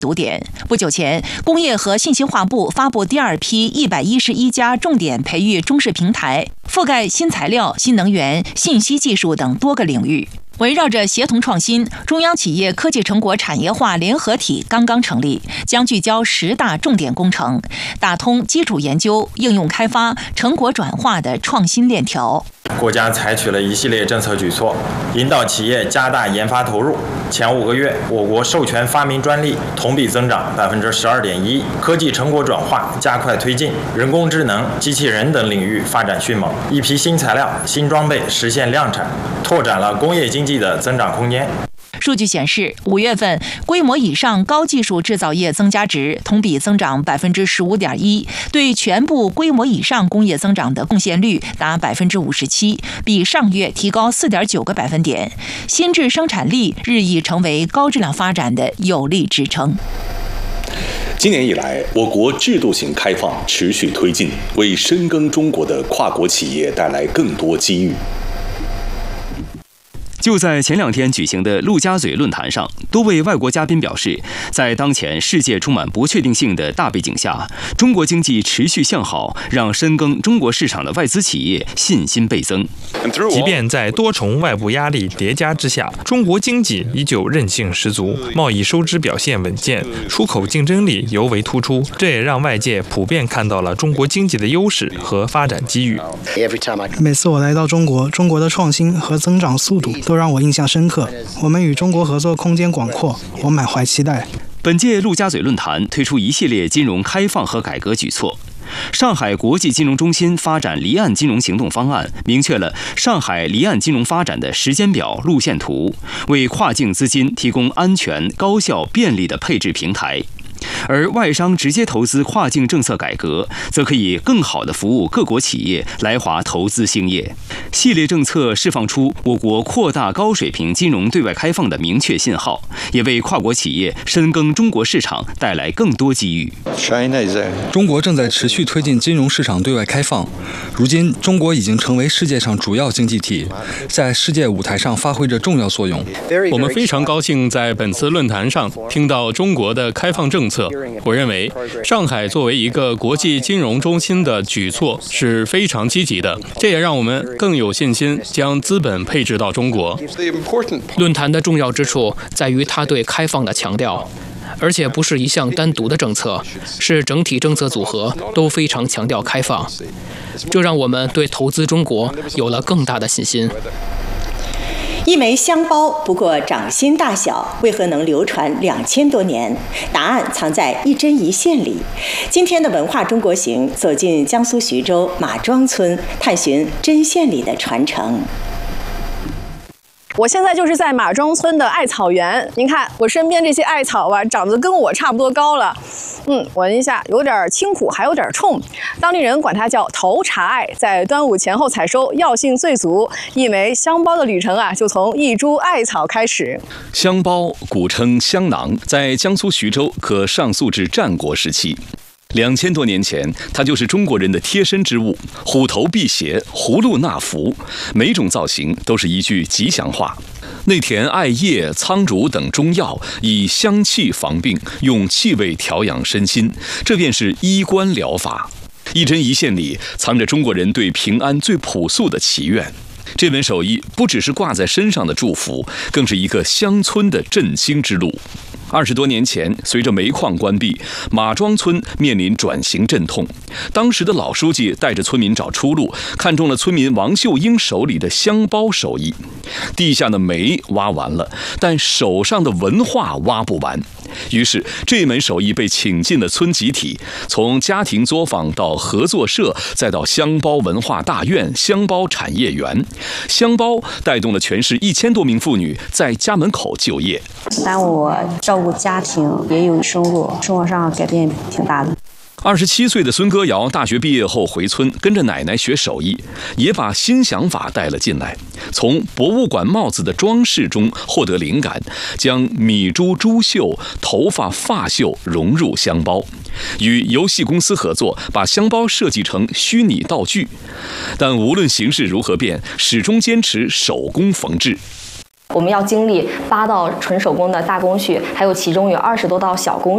足点。不久前，工业和信息化部发布第二批111家重点培育中试平台，覆盖新材料、新能源、信息技术等多个领域。围绕着协同创新，中央企业科技成果产业化联合体刚刚成立，将聚焦10大重点工程，打通基础研究、应用开发、成果转化的创新链条。 国家采取了一系列政策举措，引导企业加大研发投入。前5个月，我国授权发明专利同比增长12.1%，科技成果转化加快推进，人工智能、机器人等领域发展迅猛，一批新材料、新装备实现量产，拓展了工业经济的增长空间。 数据显示，5月份规模以上高技术制造业增加值同比增长15.1%，对全部规模以上工业增长的贡献率达57%，比上月提高4.9个百分点。新质生产力日益成为高质量发展的有力支撑。 今年以来，我国制度性开放持续推进，为深耕中国的跨国企业带来更多机遇。 就在前2天举行的陆家嘴论坛上，多位外国嘉宾表示，在当前世界充满不确定性的大背景下，中国经济持续向好，让深耕中国市场的外资企业信心倍增。 即便在多重外部压力叠加之下，中国经济依旧韧性十足，贸易收支表现稳健，出口竞争力尤为突出，这也让外界普遍看到了中国经济的优势和发展机遇。 每次我来到中国的创新和增长速度都让我印象深刻，我们与中国合作空间广阔，我满怀期待。 本届陆家嘴论坛推出一系列金融开放和改革举措。上海国际金融中心发展离岸金融行动方案明确了上海离岸金融发展的时间表、路线图，为跨境资金提供安全、高效、便利的配置平台。而外商直接投资跨境政策改革，则可以更好地服务各国企业来华投资兴业。系列政策释放出我国扩大高水平金融对外开放的明确信号，也为跨国企业深耕中国市场带来更多机遇。 中国正在持续推进金融市场对外开放，如今中国已经成为世界上主要经济体，在世界舞台上发挥着重要作用。 我们非常高兴在本次论坛上听到中国的开放政策。我认为上海作为一个国际金融中心的举措是非常积极的，这也让我们更有信心将资本配置到中国。 论坛的重要之处在于它对开放的强调，而且不是一项单独的政策，是整体政策组合都非常强调开放，这让我们对投资中国有了更大的信心。 一枚香包不过掌心大小，为何能流传2000多年？答案藏在一针一线里。今天的文化中国行走进江苏徐州马庄村，探寻针线里的传承。 我现在就是在马庄村的艾草园，您看我身边这些艾草吧，长得跟我差不多高了。闻一下，有点清苦，还有点冲。当地人管它叫头茶艾，在端午前后采收，药性最足。一枚香包的旅程就从一株艾草开始。 香包古称香囊，在江苏徐州可上溯至战国时期。2000多年前，它就是中国人的贴身之物，虎头辟邪，葫芦纳福，每种造型都是一句吉祥话。内填艾叶、苍术等中药，以香气防病，用气味调养身心，这便是医官疗法。一针一线里藏着中国人对平安最朴素的祈愿。这门手艺不只是挂在身上的祝福，更是一个乡村的振兴之路。20多年前，随着煤矿关闭，马庄村面临转型阵痛。当时的老书记带着村民找出路，看中了村民王秀英手里的香包手艺。地下的煤挖完了，但手上的文化挖不完。于是，这门手艺被请进了村集体，从家庭作坊到合作社，再到香包文化大院、香包产业园。香包带动了全市1000多名妇女在家门口就业。 但我照顾家庭，也有收入，生活上改变挺大的。 27岁的孙歌瑶大学毕业后回村，跟着奶奶学手艺，也把新想法带了进来。从博物馆帽子的装饰中获得灵感，将米珠珠绣、头发发绣融入香包，与游戏公司合作，把香包设计成虚拟道具。但无论形势如何变，始终坚持手工缝制。 我们要经历8道纯手工的大工序，还有其中有20多道小工序。